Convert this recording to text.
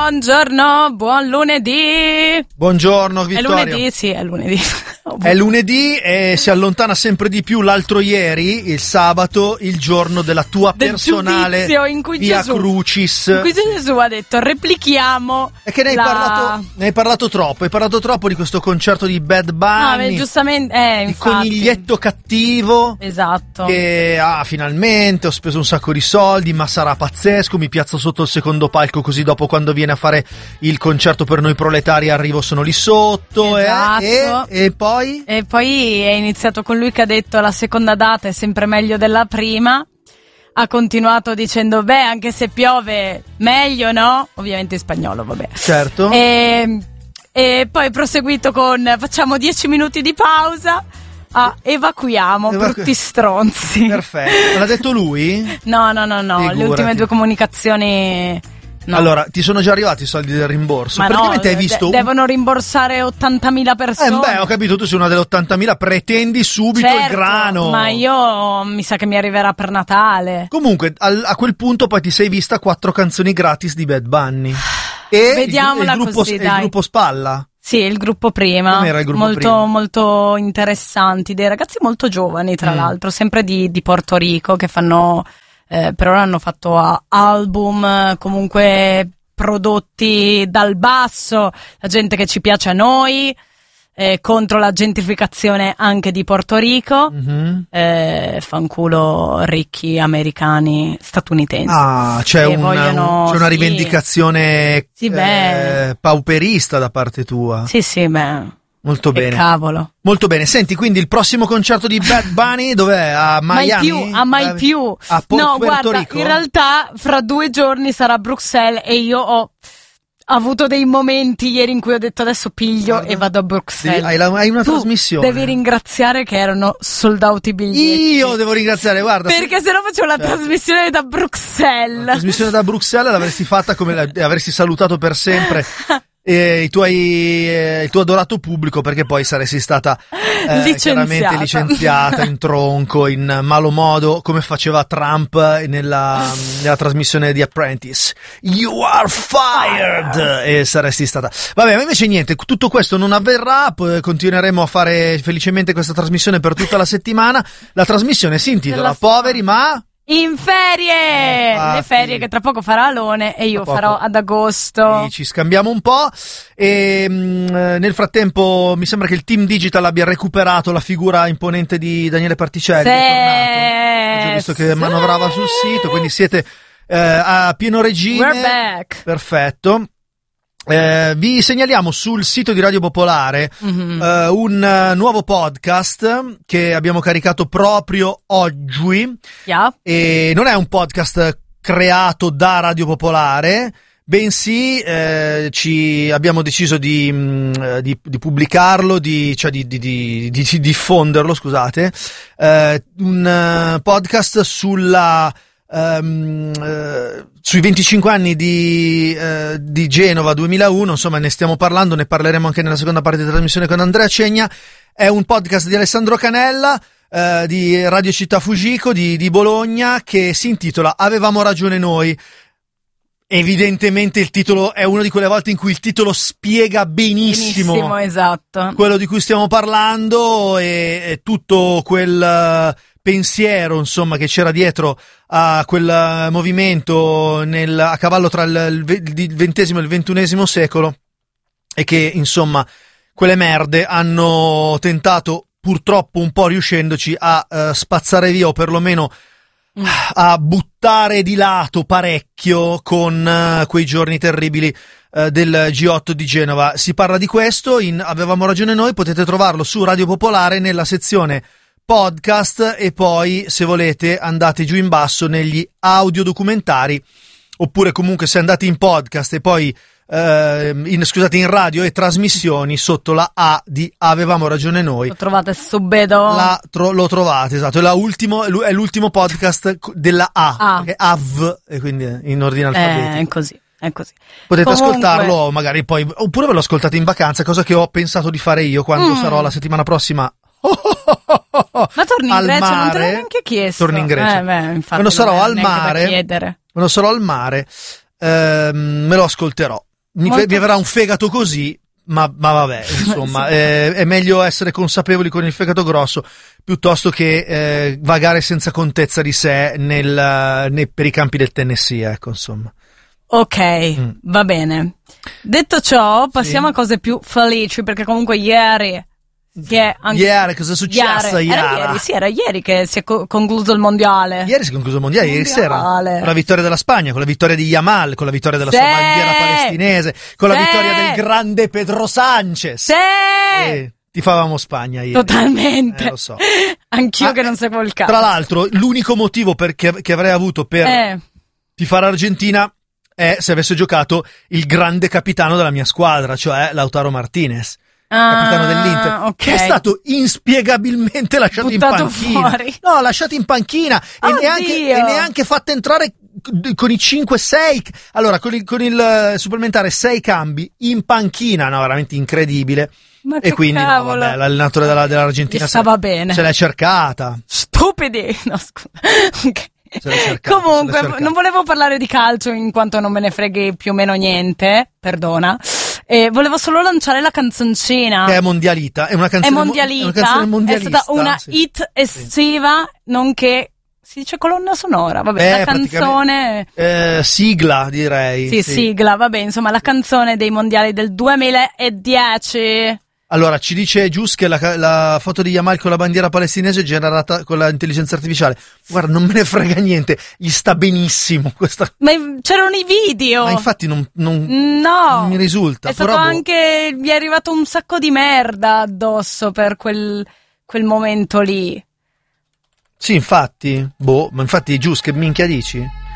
Buongiorno, buon lunedì. Buongiorno Vittorio. È lunedì, sì, è lunedì. È lunedì e si allontana sempre di più l'altro ieri, il sabato, il giorno della tua personale Via Crucis. In cui Gesù ha detto replichiamo. E che ne hai parlato troppo. Hai parlato troppo di questo concerto di Bad Bunny. No, giustamente, il infatti. coniglietto cattivo. Esatto. Che finalmente ho speso un sacco di soldi, ma sarà pazzesco. Mi piazzo sotto il secondo palco, così dopo quando viene a fare il concerto per noi proletari arrivo, sono lì sotto. Esatto. E poi? E poi è iniziato con lui che ha detto la seconda data è sempre meglio della prima. Ha continuato dicendo anche se piove meglio, no? Ovviamente in spagnolo, vabbè. Certo. E poi proseguito con facciamo 10 minuti di pausa. Evacuiamo, brutti stronzi. Perfetto. L'ha detto lui? No. Figurati. Le ultime due comunicazioni. No. Allora, ti sono già arrivati i soldi del rimborso? Ma praticamente no, hai visto devono rimborsare 80.000 persone. Ho capito, tu sei una delle 80.000, pretendi subito il grano. Ma io mi sa che mi arriverà per Natale. Comunque, a quel punto poi ti sei vista 4 canzoni gratis di Bad Bunny. E vediamola così, dai. Il gruppo Spalla? Sì, il gruppo prima. Com'era il gruppo molto, prima? molto interessanti, dei ragazzi molto giovani, tra l'altro, sempre di Porto Rico, che fanno per ora hanno fatto album comunque prodotti dal basso, la gente che ci piace a noi, contro la gentrificazione anche di Porto Rico, fanculo ricchi americani statunitensi. C'è una rivendicazione pauperista da parte tua. Sì, molto bene. Cavolo. Molto bene. Senti, quindi il prossimo concerto di Bad Bunny dov'è? A Miami? Mai più. Puerto guarda, Rico? In realtà fra 2 giorni sarà a Bruxelles e io ho avuto dei momenti ieri in cui ho detto adesso piglio e vado a Bruxelles. Hai una trasmissione. Devi ringraziare che erano sold out i biglietti. Io devo ringraziare, guarda. Perché se no facevo la trasmissione da Bruxelles. La trasmissione da Bruxelles l'avresti fatta avresti salutato per sempre il tuo adorato pubblico, perché poi saresti stata chiaramente licenziata in tronco, in malo modo, come faceva Trump nella trasmissione di Apprentice. You are fired! E saresti stata. Vabbè, ma invece niente, tutto questo non avverrà, continueremo a fare felicemente questa trasmissione per tutta la settimana. La trasmissione si intitola Poveri ma in ferie! Le ferie che tra poco farà Alone e io farò ad agosto. Ci scambiamo un po' e nel frattempo mi sembra che il team digital abbia recuperato la figura imponente di Daniele Particelli. È tornato. Ho visto che manovrava sul sito, quindi siete a pieno regime. We're back. Perfetto. Vi segnaliamo sul sito di Radio Popolare un nuovo podcast che abbiamo caricato proprio oggi. E non è un podcast creato da Radio Popolare, bensì abbiamo deciso di pubblicarlo, di diffonderlo, scusate, un podcast sui 25 anni di Genova 2001, insomma ne stiamo parlando, ne parleremo anche nella seconda parte della trasmissione con Andrea Cegna. È un podcast di Alessandro Canella, di Radio Città Fujiko di Bologna, che si intitola Avevamo ragione noi. Evidentemente il titolo è una di quelle volte in cui il titolo spiega benissimo esatto, quello di cui stiamo parlando e tutto quel pensiero, insomma, che c'era dietro a quel movimento a cavallo tra il XX e il XXI secolo, e che, insomma, quelle merde hanno tentato, purtroppo un po' riuscendoci, a spazzare via, o perlomeno a buttare di lato parecchio con quei giorni terribili del G8 di Genova. Si parla di questo in Avevamo ragione noi, potete trovarlo su Radio Popolare nella sezione podcast, e poi, se volete, andate giù in basso negli audiodocumentari, oppure comunque se andate in podcast e poi in radio e trasmissioni, sotto la A di Avevamo ragione noi lo trovate subito. Lo trovate, esatto, è l'ultimo podcast della A, che è AV, e quindi in ordine alfabetico. È così. Potete ascoltarlo magari poi, oppure ve lo ascoltate in vacanza, cosa che ho pensato di fare io quando sarò la settimana prossima. Ma torni in Grecia? Mare. Non te l'ho neanche chiesto. Torni in Grecia. Infatti quando sarò al mare, chiedere. Quando sarò al mare me lo ascolterò. mi avrà un fegato così, ma vabbè, insomma, è meglio essere consapevoli con il fegato grosso piuttosto che vagare senza contezza di sé per i campi del Tennessee, ecco, insomma. Ok, va bene. Detto ciò, passiamo a cose più felici, perché comunque ieri cosa è successo ieri? Era ieri che si è concluso il mondiale. Ieri si è concluso il mondiale, ieri sera, con la vittoria della Spagna, con la vittoria di Yamal, con la vittoria della sua bandiera palestinese, con la vittoria del grande Pedro Sanchez. Tifavamo Spagna ieri. Totalmente. Lo so. Anch'io che non seguo il calcio. Tra l'altro, l'unico motivo che avrei avuto per tifare Argentina è se avesse giocato il grande capitano della mia squadra, cioè Lautaro Martinez. Capitano dell'Inter, che è stato inspiegabilmente lasciato buttato in panchina. Fuori. No, lasciato in panchina e neanche fatto entrare con i 5-6. Allora, con il supplementare 6 cambi in panchina, no, veramente incredibile. Ma e quindi no, vabbè, l'allenatore dell'Argentina bene. Se l'è cercata. Stupidi. No, scusa. Okay. Comunque, non volevo parlare di calcio in quanto non me ne freghi più o meno niente, perdona. Volevo solo lanciare la canzoncina. Che è mondialita, è una canzone mondialista. È stata una hit estiva, nonché si dice colonna sonora, vabbè, la canzone sigla, direi. Sì, sigla, vabbè, insomma, la canzone dei mondiali del 2010. Allora, ci dice Gius che la foto di Yamal con la bandiera palestinese è generata con l'intelligenza artificiale. Guarda, non me ne frega niente, gli sta benissimo questa. Ma c'erano i video. Ma infatti non mi risulta. È stato anche, gli è arrivato un sacco di merda addosso per quel momento lì. Sì, infatti. Ma infatti Gius, che minchia dici?